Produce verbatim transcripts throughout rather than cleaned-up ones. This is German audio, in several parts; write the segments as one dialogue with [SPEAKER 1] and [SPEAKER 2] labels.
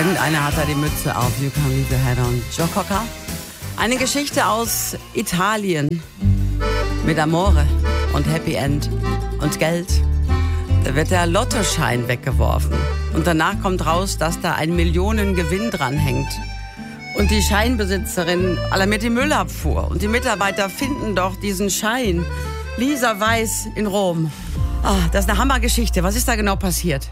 [SPEAKER 1] Irgendeiner hat da die Mütze auf. You can leave your head on. Joe Cocker. Eine Geschichte aus Italien. Mit Amore und Happy End und Geld. Da wird der Lottoschein weggeworfen. Und danach kommt raus, dass da ein Millionengewinn dran hängt. Und die Scheinbesitzerin alarmiert die Müllabfuhr. Und die Mitarbeiter finden doch diesen Schein. Lisa Weiß in Rom. Ah, das ist eine Hammergeschichte. Was ist da genau passiert?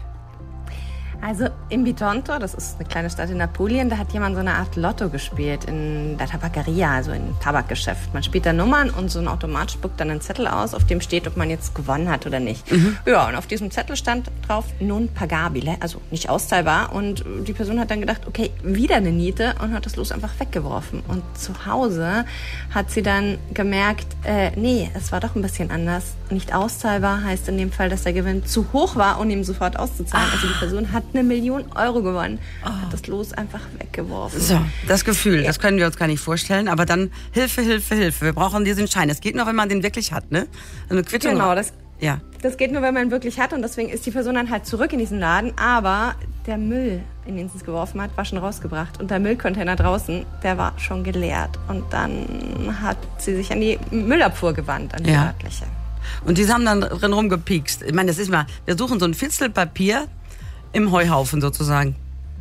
[SPEAKER 2] Also in Bitonto, das ist eine kleine Stadt in Apulien, da hat jemand so eine Art Lotto gespielt in der Tabackeria, also im Tabakgeschäft. Man spielt da Nummern und so ein Automat spuckt dann einen Zettel aus, auf dem steht, ob man jetzt gewonnen hat oder nicht. Mhm. Ja, und auf diesem Zettel stand drauf non pagabile, also nicht auszahlbar. Und die Person hat dann gedacht, okay, wieder eine Niete und hat das Los einfach weggeworfen. Und zu Hause hat sie dann gemerkt, äh, nee, es war doch ein bisschen anders. Nicht auszahlbar heißt in dem Fall, dass der Gewinn zu hoch war, um ihm sofort auszuzahlen. Ah. Also die Person hat eine Million Euro gewonnen, oh. hat das Los einfach weggeworfen.
[SPEAKER 1] So, das Gefühl, ja. Das können wir uns gar nicht vorstellen, aber dann Hilfe, Hilfe, Hilfe. Wir brauchen diesen Schein. Es geht nur, wenn man den wirklich hat, ne? Eine Quittung.
[SPEAKER 2] Genau, das,
[SPEAKER 1] ja.
[SPEAKER 2] das geht nur, wenn man ihn wirklich hat und deswegen ist die Person dann halt zurück in diesen Laden, aber der Müll, in den sie es geworfen hat, war schon rausgebracht und der Müllcontainer draußen, der war schon geleert und dann hat sie sich an die Müllabfuhr gewandt, an die
[SPEAKER 1] ja.
[SPEAKER 2] örtliche.
[SPEAKER 1] Und die haben dann drin rumgepiekst. Ich meine, das ist mal, wir suchen so ein Fitzel Papier im Heuhaufen sozusagen.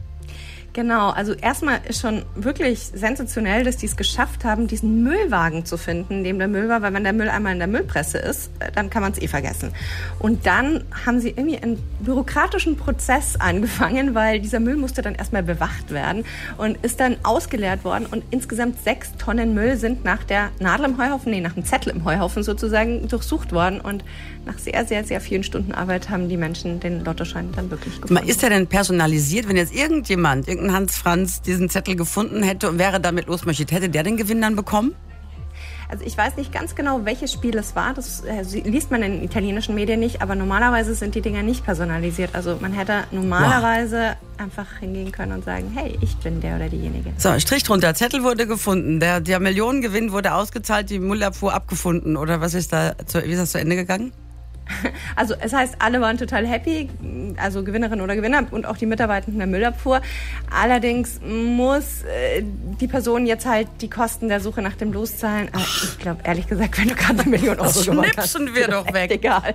[SPEAKER 2] Genau, also erstmal ist schon wirklich sensationell, dass die es geschafft haben, diesen Müllwagen zu finden, in dem der Müll war, weil wenn der Müll einmal in der Müllpresse ist, dann kann man es eh vergessen. Und dann haben sie irgendwie einen bürokratischen Prozess angefangen, weil dieser Müll musste dann erstmal bewacht werden und ist dann ausgeleert worden und insgesamt sechs Tonnen Müll sind nach der Nadel im Heuhaufen, nee, nach dem Zettel im Heuhaufen sozusagen durchsucht worden und nach sehr, sehr, sehr vielen Stunden Arbeit haben die Menschen den Lottoschein dann wirklich gefunden.
[SPEAKER 1] Ist der denn personalisiert, wenn jetzt irgendjemand, irgendein Hans Franz diesen Zettel gefunden hätte und wäre damit losmarschiert, hätte der den Gewinn dann bekommen?
[SPEAKER 2] Also ich weiß nicht ganz genau, welches Spiel es war. Das äh, liest man in italienischen Medien nicht, aber normalerweise sind die Dinger nicht personalisiert. Also man hätte normalerweise wow. einfach hingehen können und sagen, hey, ich bin der oder diejenige.
[SPEAKER 1] So, Strich drunter, Zettel wurde gefunden, der, der Millionengewinn wurde ausgezahlt, die Müllabfuhr abgefunden oder was ist da, zu, wie ist das zu Ende gegangen?
[SPEAKER 2] Also es heißt, alle waren total happy, also Gewinnerin oder Gewinner und auch die Mitarbeitenden der Müllabfuhr. Allerdings muss äh, die Person jetzt halt die Kosten der Suche nach dem Los zahlen. Aber ich glaube, ehrlich gesagt, wenn du gerade eine Million Euro gemacht hast,
[SPEAKER 1] schnipsen wir doch weg.
[SPEAKER 2] Egal.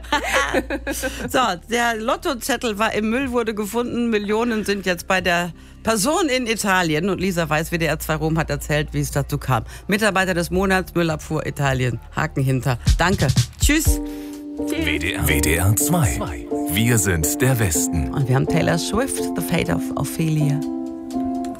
[SPEAKER 1] So, der Lottozettel war im Müll, wurde gefunden. Millionen sind jetzt bei der Person in Italien. Und Lisa Weiß, W D R zwei Rom, hat erzählt, wie es dazu kam. Mitarbeiter des Monats, Müllabfuhr Italien. Haken hinter. Danke. Tschüss.
[SPEAKER 3] W D R, W D R zwei. Wir sind der Westen.
[SPEAKER 1] Und wir haben Taylor Swift, The Fate of Ophelia.